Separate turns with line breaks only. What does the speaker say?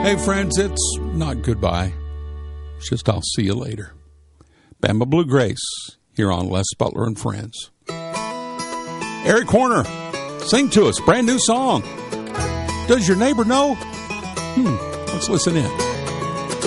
Hey, friends, it's not goodbye. It's just I'll see you later. Bama Blue Grace here on Les Butler and Friends. Eric Horner, sing to us. Brand new song. Does your neighbor know? Let's listen in.